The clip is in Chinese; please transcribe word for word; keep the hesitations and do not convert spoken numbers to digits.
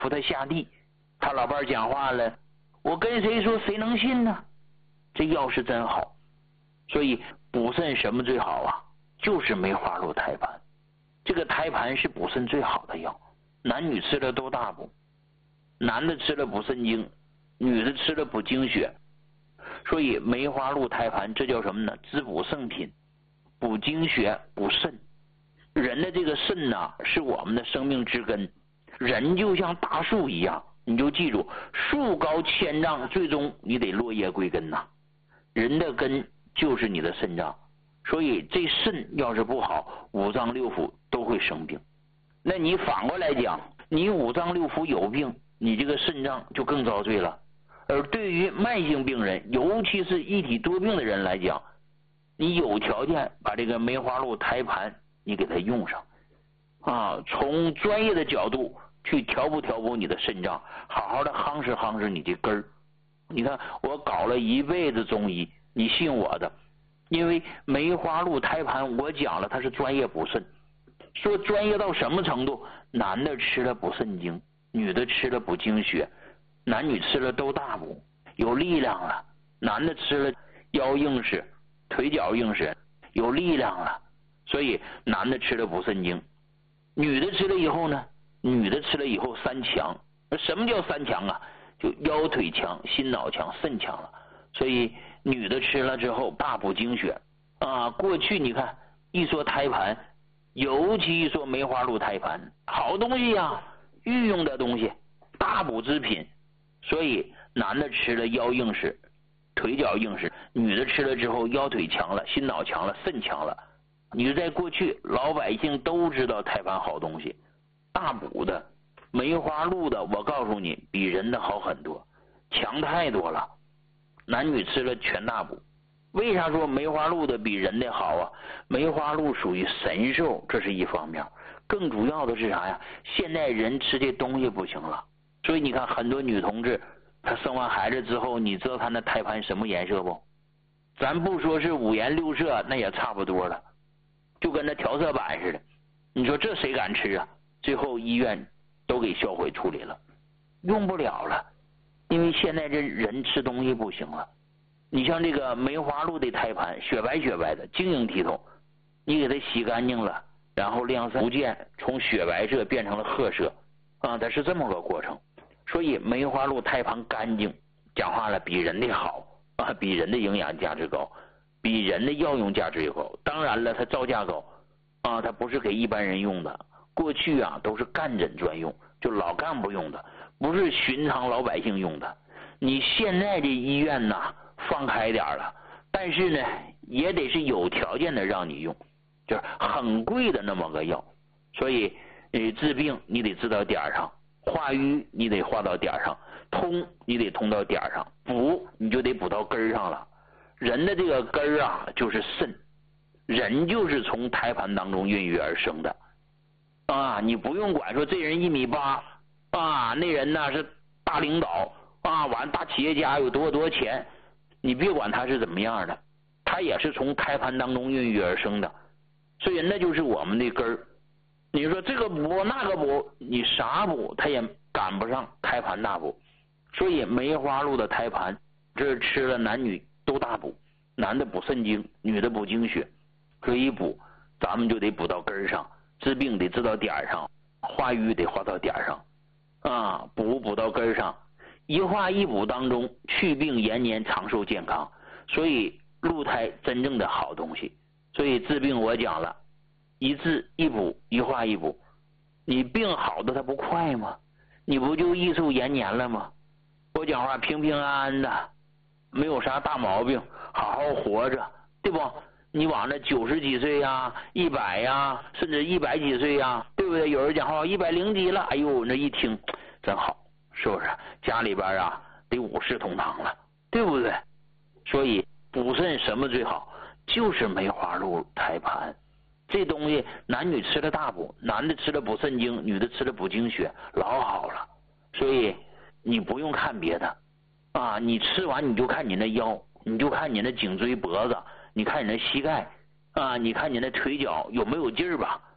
扶他下地。他老伴儿讲话了，我跟谁说谁能信呢？这药是真好。所以补肾什么最好啊？就是梅花鹿胎盘。这个胎盘是补肾最好的药，男女吃了都大补。男的吃了补肾精，女的吃了补精血。所以梅花鹿胎盘这叫什么呢？滋补圣品，补精血，补肾。人的这个肾呐，是我们的生命之根。人就像大树一样，你就记住，树高千丈，最终你得落叶归根呐。人的根就是你的肾脏，所以这肾要是不好，五脏六腑都会生病。那你反过来讲，你五脏六腑有病，你这个肾脏就更遭罪了。而对于慢性病人，尤其是一体多病的人来讲，你有条件把这个梅花鹿胎盘你给它用上啊，从专业的角度去调补调补你的肾脏，好好的夯实夯实你的根儿。你看我搞了一辈子中医，你信我的，因为梅花鹿胎盘我讲了它是专业补肾，说专业到什么程度？男的吃了补肾精，女的吃了补精血，男女吃了都大补，有力量了。男的吃了腰硬实，腿脚硬实，有力量了。所以男的吃了补肾精，女的吃了以后呢，女的吃了以后三强。什么叫三强啊？就腰腿强，心脑强，肾强了。所以女的吃了之后大补精血啊。过去你看一说胎盘，尤其一说梅花鹿胎盘，好东西啊，御用的东西，大补之品。所以男的吃了腰硬实，腿脚硬实，女的吃了之后腰腿强了，心脑强了，肾强了。你就在过去老百姓都知道胎盘好东西，大补的梅花鹿的，我告诉你比人的好很多，强太多了。男女吃了全大补。为啥说梅花鹿的比人的好啊？梅花鹿属于神兽，这是一方面。更主要的是啥呀？现在人吃这东西不行了，所以你看很多女同志她生完孩子之后，你知道她那胎盘什么颜色不？咱不说是五颜六色，那也差不多了，就跟那调色板似的。你说这谁敢吃啊？最后医院都给销毁处理了，用不了了。因为现在这人吃东西不行了。你像这个梅花鹿的胎盘，雪白雪白的，晶莹剔透，你给它洗干净了，然后晾晒，逐渐从雪白色变成了褐色啊，它是这么个过程。所以梅花鹿胎盘干净，讲话了比人的好啊，比人的营养价值高，比人的药用价值也高。当然了，它造价高啊，它不是给一般人用的。过去啊都是干诊专用，就老干部用的，不是寻常老百姓用的。你现在这医院呐放开点了，但是呢也得是有条件的让你用，就是很贵的那么个药。所以呃治病你得治到点上，化瘀你得化到点上，通你得通到点上，补你就得补到根上了。人的这个根啊就是肾，人就是从胎盘当中孕育而生的啊。你不用管说这人一米八啊，那人呢是大领导啊，完大企业家有多多钱，你别管他是怎么样的，他也是从胎盘当中孕育而生的。所以那就是我们的根儿。你说这个补那个补，你啥补他也赶不上胎盘大补。所以梅花鹿的胎盘，这吃了男女都大补，男的补肾精，女的补精血。这一补咱们就得补到根上，治病得治到点上，化瘀得化到点上啊，补补到根上，一化一补当中去病延年长寿健康。所以鹿胎真正的好东西。所以治病我讲了，一治一补，一化一补，你病好的它不快吗？你不就益寿延年了吗？我讲话平平安安的，没有啥大毛病，好好活着，对不？你往那九十几岁呀、一百呀，甚至一百几岁呀，对不对？有人讲话一百零几了，哎呦，那一听真好，是不是？家里边啊得五世同堂了，对不对？所以补肾什么最好？就是梅花鹿胎盘。这东西男女吃了大补，男的吃了补肾精，女的吃了补精血，老好了。所以你不用看别的啊，你吃完你就看你那腰，你就看你那颈椎脖子，你看你那膝盖啊，你看你那腿脚有没有劲儿吧。